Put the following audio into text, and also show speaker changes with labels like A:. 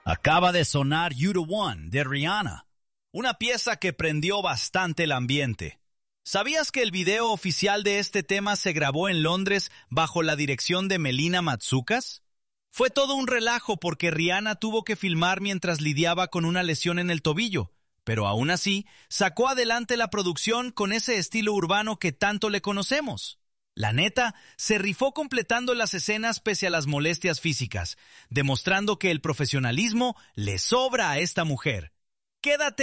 A: Acaba de sonar You the One de Rihanna, una pieza que prendió bastante el ambiente. ¿Sabías que el video oficial de este tema se grabó en Londres bajo la dirección de Melina Matsoukas? Fue todo un relajo porque Rihanna tuvo que filmar mientras lidiaba con una lesión en el tobillo, pero aún así sacó adelante la producción con ese estilo urbano que tanto le conocemos. La neta, se rifó completando las escenas pese a las molestias físicas, demostrando que el profesionalismo le sobra a esta mujer. Quédate